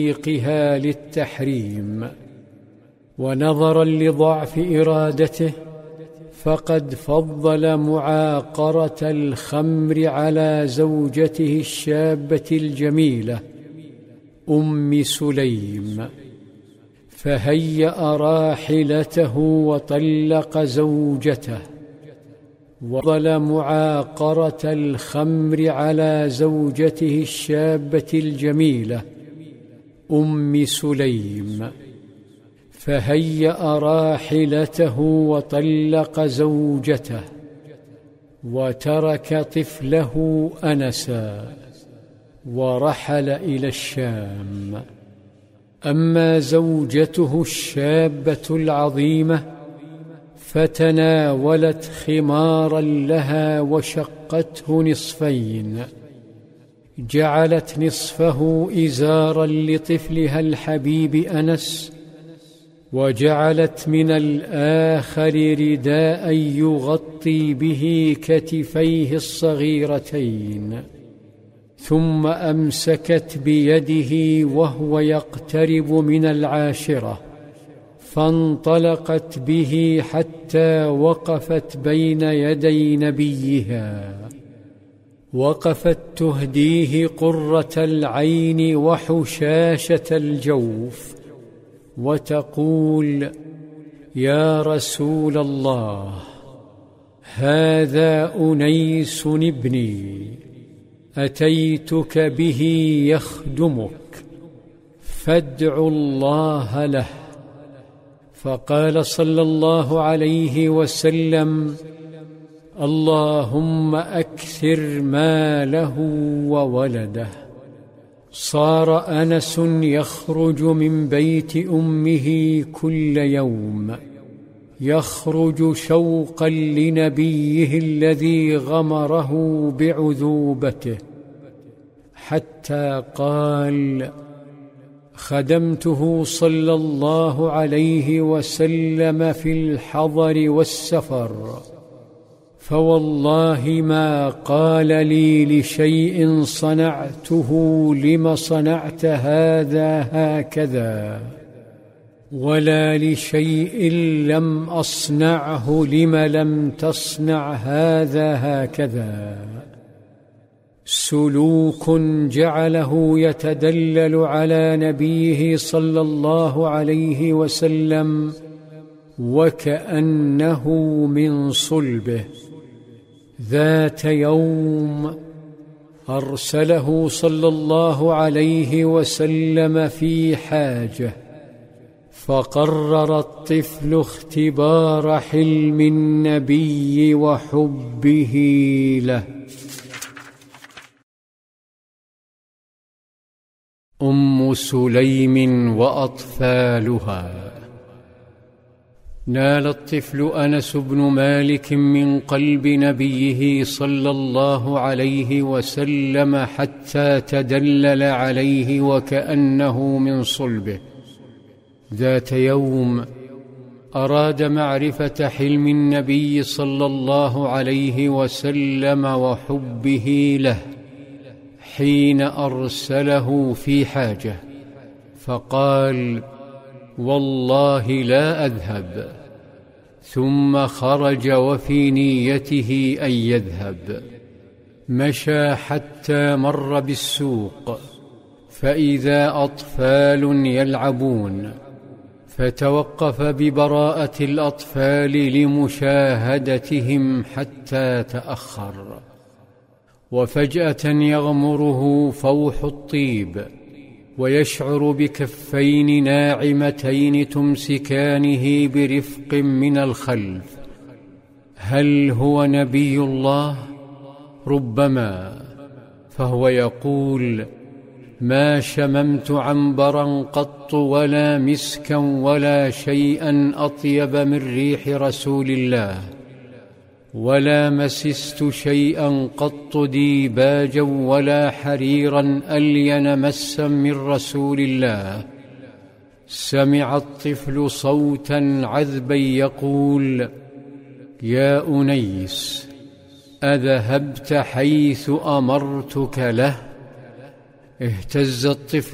طريقها للتحريم. ونظرا لضعف إرادته فقد فضل معاقرة الخمر على زوجته الشابة الجميلة أم سليم، فهيأ راحلته وطلق زوجته. وفضل معاقرة الخمر على زوجته الشابة الجميلة أم سليم، فهيأ راحلته وطلق زوجته وترك طفله أنسا ورحل إلى الشام. أما زوجته الشابة العظيمة فتناولت خمارا لها وشقته نصفين، جعلت نصفه إزارا لطفلها الحبيب أنس، وجعلت من الآخر رداء يغطي به كتفيه الصغيرتين، ثم أمسكت بيده وهو يقترب من العاشرة، فانطلقت به حتى وقفت بين يدي نبيها، وقفت تهديه قرة العين وحشاشة الجوف وتقول: يا رسول الله، هذا أنيس ابني، أتيتك به يخدمك، فادع الله له. فقال صلى الله عليه وسلم: اللهم أكثر ماله وولده. صار أنس يخرج من بيت أمه كل يوم، يخرج شوقا لنبيه الذي غمره بعذوبته، حتى قال: خدمته صلى الله عليه وسلم في الحضر والسفر، فوالله ما قال لي لشيء صنعته لم صنعت هذا هكذا، ولا لشيء لم أصنعه لم لم تصنع هذا هكذا. سلوك جعله يتدلل على نبيه صلى الله عليه وسلم وكأنه من صلبه. ذات يوم أرسله صلى الله عليه وسلم في حاجة، فقرر الطفل اختبار حلم النبي وحبه له. أم سليم وأطفالها. نال الطفل أنس بن مالك من قلب نبيه صلى الله عليه وسلم حتى تدلل عليه وكأنه من صلبه. ذات يوم أراد معرفة حلم النبي صلى الله عليه وسلم وحبه له حين أرسله في حاجة، فقال: والله لا أذهب. ثم خرج وفي نيته أن يذهب. مشى حتى مر بالسوق، فإذا أطفال يلعبون، فتوقف ببراءة الأطفال لمشاهدتهم حتى تأخر. وفجأة يغمره فوح الطيب، ويشعر بكفين ناعمتين تمسكانه برفق من الخلف. هل هو نبي الله؟ ربما. فهو يقول: ما شممت عنبرا قط ولا مسكا ولا شيئا أطيب من ريح رسول الله، ولا مسست شيئا قط ديباجا ولا حريرا ألين مسا من رسول الله. سمع الطفل صوتا عذبا يقول: يا أنيس، أذهبت حيث أمرتك له؟ اهتز الطفل